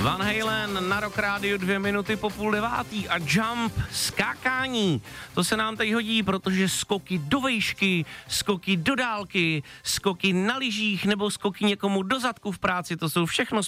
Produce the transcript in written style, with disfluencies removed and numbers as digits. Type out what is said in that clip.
Van Halen na Rock Rádiu 2 minuty po 8:30 a Jump, skákání. To se nám tady hodí, protože skoky do vejšky, skoky do dálky, skoky na lyžích nebo skoky někomu do zadku v práci, to jsou všechno